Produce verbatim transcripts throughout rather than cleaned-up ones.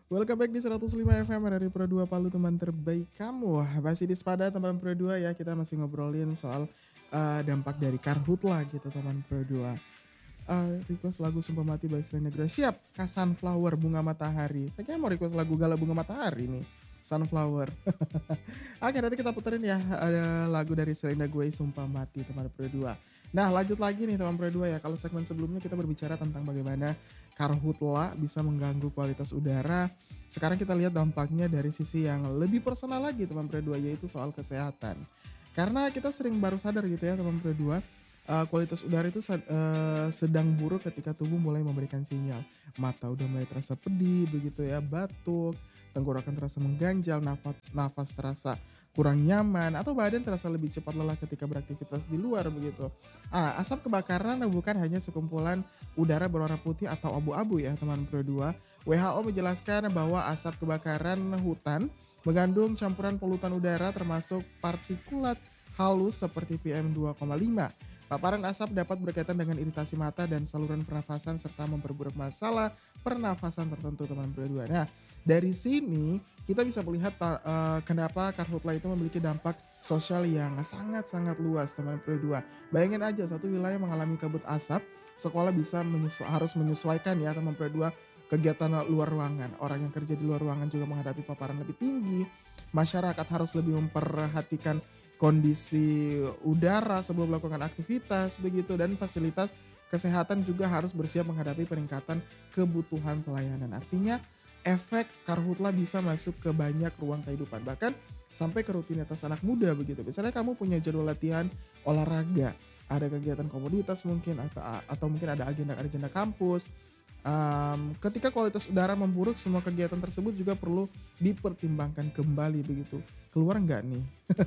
Welcome back di seratus lima F M R R I Pro dua Palu, teman terbaik kamu. Masih di Sepada teman Pro dua ya, kita masih ngobrolin soal, eee, dampak dari karhutla gitu teman Pro dua. Eee, request lagu Sumpah Mati by Selena Gomez, siap Kak Sunflower, Bunga Matahari. Saya kira mau request lagu Galau Bunga Matahari nih, Sunflower. Oke, nanti kita puterin ya, ada lagu dari Selena Gomez, Sumpah Mati teman Pro dua. Nah, lanjut lagi nih teman Pro dua ya, kalau segmen sebelumnya kita berbicara tentang bagaimana karhutla bisa mengganggu kualitas udara. Sekarang kita lihat dampaknya dari sisi yang lebih personal lagi teman Pro dua, yaitu soal kesehatan. Karena kita sering baru sadar gitu ya teman Pro dua, eee, kualitas udara itu sad eee, sedang buruk ketika tubuh mulai memberikan sinyal. Mata udah mulai terasa pedih begitu ya, batuk, tenggorokan terasa mengganjal, nafas nafas terasa kurang nyaman, atau badan terasa lebih cepat lelah ketika beraktivitas di luar begitu. Ah, asap kebakaran bukan hanya sekumpulan udara berwarna putih atau abu-abu ya teman Pro dua. W H O menjelaskan bahwa asap kebakaran hutan mengandung campuran polutan udara termasuk partikulat halus seperti P M dua koma lima. Paparan asap dapat berkaitan dengan iritasi mata dan saluran pernafasan serta memperburuk masalah pernafasan tertentu teman Pro dua. Nah, dari sini kita bisa melihat ta- eh, kenapa karhutla itu memiliki dampak sosial yang sangat-sangat luas teman Pro dua. Bayangin aja satu wilayah mengalami kabut asap, sekolah bisa menyesu- harus menyesuaikan ya teman Pro dua kegiatan luar ruangan. Orang yang kerja di luar ruangan juga menghadapi paparan lebih tinggi. Masyarakat harus lebih memperhatikan kondisi udara sebelum melakukan aktivitas begitu, dan fasilitas kesehatan juga harus bersiap menghadapi peningkatan kebutuhan pelayanan. Artinya efek karhutla bisa masuk ke banyak ruang kehidupan, bahkan sampai ke rutinitas anak muda begitu. Misalnya kamu punya jadwal latihan olahraga, ada kegiatan komunitas mungkin, atau atau mungkin ada agenda-agenda kampus. Mmm, ketika kualitas udara memburuk, semua kegiatan tersebut juga perlu dipertimbangkan kembali begitu. Keluar nggak nih?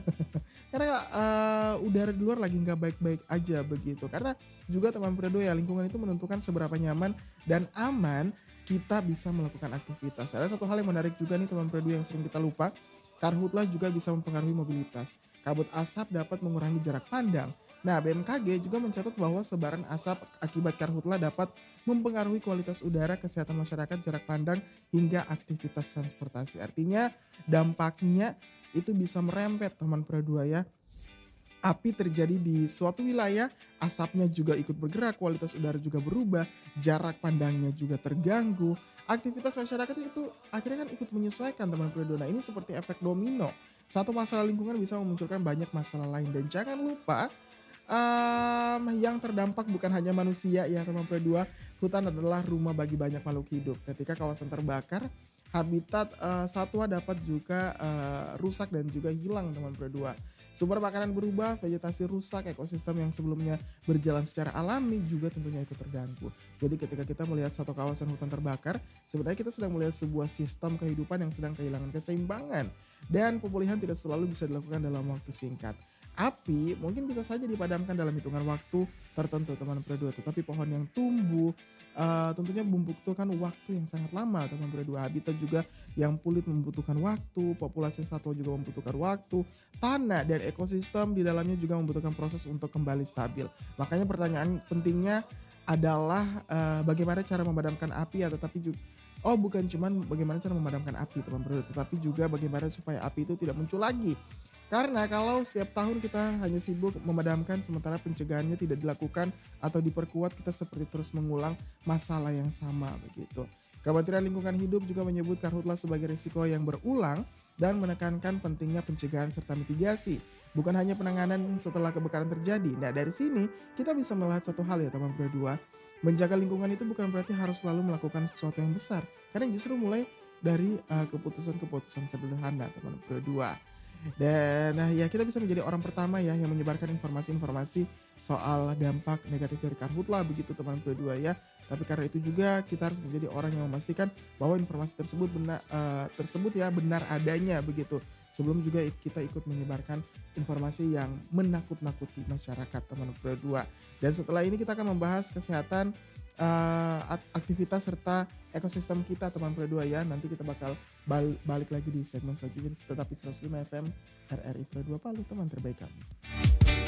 Karena, eee, udara di luar lagi nggak baik-baik aja begitu. Karena juga teman Predoi ya, lingkungan itu menentukan seberapa nyaman dan aman kita bisa melakukan aktivitas. Ada satu hal yang menarik juga nih teman Predoi yang sering kita lupa, karhutla juga bisa mempengaruhi mobilitas. Kabut asap dapat mengurangi jarak pandang. Nah, B M K G juga mencatat bahwa sebaran asap akibat karhutla dapat mempengaruhi kualitas udara, kesehatan masyarakat, jarak pandang, hingga aktivitas transportasi. Artinya dampaknya itu bisa merembet teman Pro dua ya. Api terjadi di suatu wilayah, asapnya juga ikut bergerak, kualitas udara juga berubah, jarak pandangnya juga terganggu. Aktivitas masyarakat itu akhirnya kan ikut menyesuaikan teman Pro dua. Nah, ini seperti efek domino. Satu masalah lingkungan bisa memunculkan banyak masalah lain, dan jangan lupa Mmm, yang terdampak bukan hanya manusia ya teman Pro dua, hutan adalah rumah bagi banyak makhluk hidup. Ketika kawasan terbakar, habitat, eee, satwa dapat juga, eee, rusak dan juga hilang teman Pro dua. Sumber makanan berubah, vegetasi rusak, ekosistem yang sebelumnya berjalan secara alami juga tentunya ikut terganggu. Jadi ketika kita melihat satu kawasan hutan terbakar, sebenarnya kita sedang melihat sebuah sistem kehidupan yang sedang kehilangan keseimbangan, dan pemulihan tidak selalu bisa dilakukan dalam waktu singkat. Api mungkin bisa saja dipadamkan dalam hitungan waktu tertentu teman Pro dua, tetapi pohon yang tumbuh, eee, tentunya membutuhkan waktu yang sangat lama teman Pro dua. Habitat juga yang pulih membutuhkan waktu, populasi satwa juga membutuhkan waktu, tanah dan ekosistem di dalamnya juga membutuhkan proses untuk kembali stabil. Makanya pertanyaan pentingnya adalah, eee, bagaimana cara memadamkan api ya, tetapi juga oh bukan cuman bagaimana cara memadamkan api teman Pro dua, tetapi juga bagaimana supaya api itu tidak muncul lagi. Karena kalau setiap tahun kita hanya sibuk memadamkan sementara pencegahannya tidak dilakukan atau diperkuat, kita seperti terus mengulang masalah yang sama begitu. Kementerian Lingkungan Hidup juga menyebut karhutla sebagai risiko yang berulang dan menekankan pentingnya pencegahan serta mitigasi, bukan hanya penanganan setelah kebakaran terjadi. Nah, dari sini kita bisa melihat satu hal ya teman Pro dua, menjaga lingkungan itu bukan berarti harus selalu melakukan sesuatu yang besar, karena justru mulai dari eh, keputusan-keputusan sederhana teman Pro dua. Dan, nah ya kita bisa menjadi orang pertama ya yang menyebarkan informasi-informasi soal dampak negatif dari karhutla begitu teman Pro dua ya. Tapi karena itu juga kita harus menjadi orang yang memastikan bahwa informasi tersebut benar eee, tersebut ya benar adanya begitu. Sebelum juga ik kita ikut menyebarkan informasi yang menakut-nakuti masyarakat teman Pro dua. Dan setelah ini kita akan membahas kesehatan, eee, ak aktivitas serta ekosistem kita teman Pro dua ya. Nanti kita bakal bal balik lagi di segmen selanjutnya, tetap di seratus lima F M R R I Pro dua Palu, teman terbaik kamu.